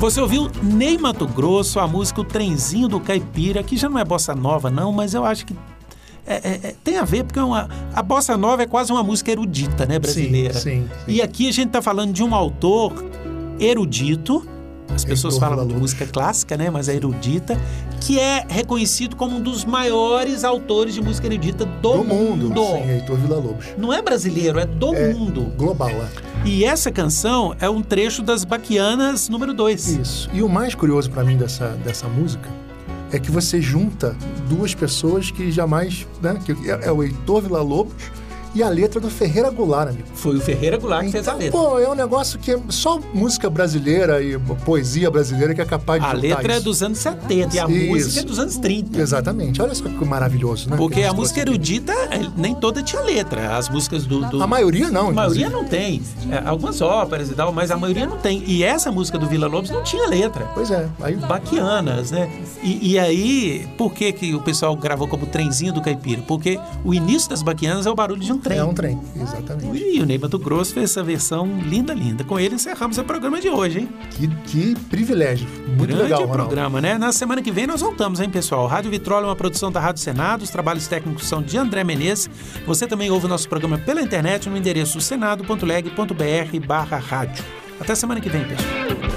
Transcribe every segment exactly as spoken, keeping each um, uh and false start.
Você ouviu Ney Matogrosso, a música O Trenzinho do Caipira, que já não é bossa nova não, mas eu acho que é, é, é, tem a ver, porque é uma, a bossa nova é quase uma música erudita, né, brasileira. Sim, sim, sim. E aqui a gente está falando de um autor erudito, as pessoas Heitor falam de Villa-Lobos. música clássica, né, mas é erudita, que é reconhecido como um dos maiores autores de música erudita do, Do mundo. mundo. Sim, Heitor Villa-Lobos. Não é brasileiro, é do É mundo. global, é. E essa canção é um trecho das Baquianas número dois. Isso. E o mais curioso pra mim dessa, dessa música é que você junta duas pessoas que jamais, né, que é, é o Heitor Villa-Lobos e a letra do Ferreira Goulart, amigo. Foi o Ferreira Goulart que fez a Então, letra. pô, é um negócio que é só música brasileira e poesia brasileira que é capaz de A juntar letra é isso. dos anos setenta e a Isso. música é dos anos trinta. Exatamente. Olha só que maravilhoso, né? Porque que a eles música trouxeram erudita, é, nem toda tinha letra. As músicas do... do... aqui. A maioria não, A maioria inclusive. não tem. É, algumas óperas e tal, mas a maioria não tem. E essa música do Villa-Lobos não tinha letra. Pois é. Aí Baquianas, né? E, e aí, por que, que o pessoal gravou como Trenzinho do Caipira? Porque o início das Baquianas é o barulho de um trem. é um trem, exatamente. E o Ney Matogrosso fez essa versão linda, linda. Com ele encerramos o programa de hoje, hein? Que, que privilégio. Muito Grande legal, Ronaldo. programa, né? Na semana que vem nós voltamos, hein, pessoal? Rádio Vitrola é uma produção da Rádio Senado, os trabalhos técnicos são de André Menezes. Você também ouve o nosso programa pela internet no endereço senado ponto leg ponto br barra rádio. Até semana que vem, pessoal.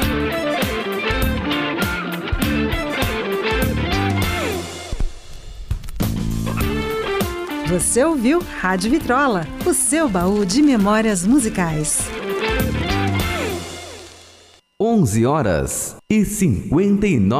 Você ouviu Rádio Vitrola, o seu baú de memórias musicais. onze horas e cinquenta e nove